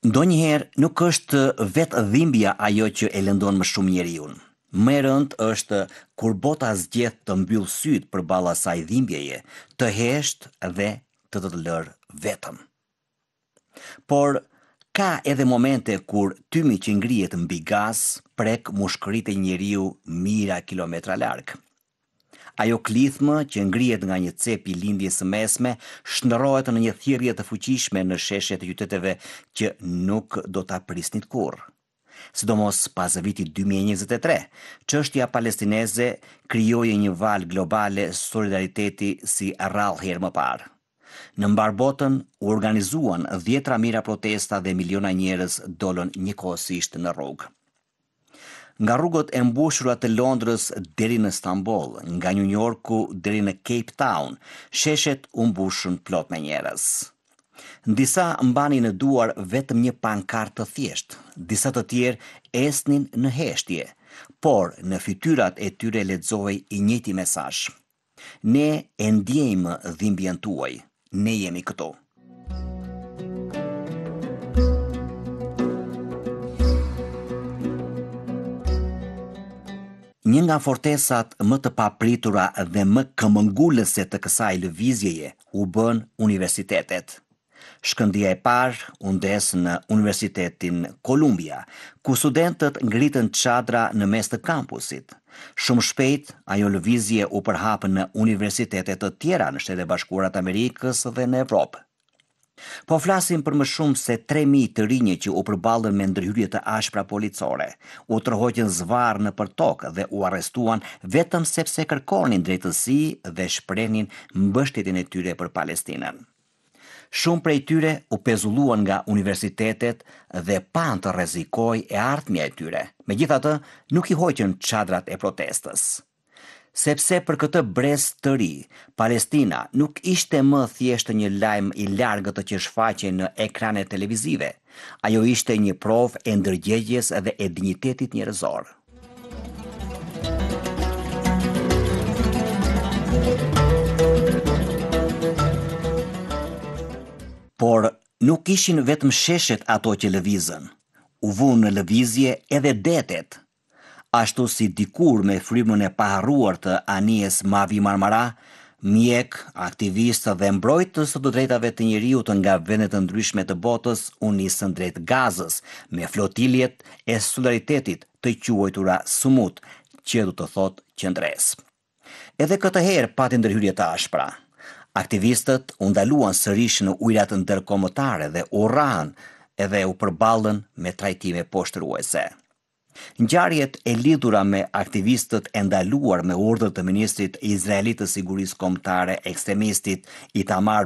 Ndonjëherë nuk është vetë dhimbja ajo që e lëndon më shumë njeriu. Më e rëndë është kur bota zgjedh të mbyll syt përballë asaj dhimbjeje, të heshtë dhe të lërë vetëm. Por ka edhe momente kur tymi që ngrihet mbi gaz prek mushkëritë e njeriu mijëra kilometra larg. Ajo klithmë që ngrihet nga një cep i lindjes së mesme shndërrohet në një thirrje të fuqishme në sheshe të qyteteve që nuk do ta prisnit kurrë. Sidomos pas vitit 2023, çështja palestineze krijoi një valë globale solidariteti si rrallë herë më parë. Në mbar botën u organizuan dhjetra mijëra protesta dhe miliona njerëz dolën njëkohësisht në rrugë. Nga rrugët e mbushura të Londrës deri në Stamboll, nga New Yorku deri në Cape Town, sheshet u mbushën plot me njerëz. Disa mbanin në duar vetëm një pankartë të thjeshtë, disa të tjerë esnin në heshtje, por në fytyrat e tyre lexohej i njëjti mesazh. Ne e ndjejmë dhimbjen tuaj, ne jemi këtu. Një nga fortesat më të papritura dhe më këmbëngulëse të kësaj lëvizjeje u bën universitetet. Shkëndija e parë u ndes në Universitetin Columbia, ku studentët ngritën çadra në mes të kampusit. Shumë shpejt, ajo lëvizje u përhap në universitete të tjera në Shtetet e Bashkuara të Amerikës dhe në Evropë. Po flasim për më shumë se 3.000 të rinj që u përballën me ndërhyrje të ashpra policore, u tërhoqën zvarr nëpër tokë dhe u arrestuan vetëm sepse kërkonin drejtësi dhe shprehnin mbështetjen e tyre për Palestinën. Shumë prej tyre u pezulluan nga universitetet dhe pan të rrezikojë e ardhmja e tyre. Megjithatë, nuk i hoqën çadrat e protestës. Sepse për këtë brez të ri, Palestina nuk ishte më thjesht një lajm i largët që shfaqej në ekranet televizive. Ajo ishte një provë e ndërgjegjes dhe e dinjitetit njerëzor. Por nuk ishin vetëm sheshet ato që lëvizën. U vunë në lëvizje edhe detet. Ashtu si dikur me frymën e paharruar të anijes Mavi Marmara, mjek, aktivist dhe mbrojtës të drejtave të njeriut nga vendet të ndryshme të botës u nisën drejt Gazës me flotiljet e solidaritetit të quajtura Sumut, që do të thotë qendres. Edhe këtë herë pati ndërhyrje të ashpra. Aktivistët u ndaluan sërish në ujërat ndërkombëtare dhe u rrahen edhe u përballën me trajtime poshtruese. Ngjarjet e lidhura me aktivistët e ndaluar me urdhër të ministrit izraelit të sigurisë kombëtare ekstremistit Itamar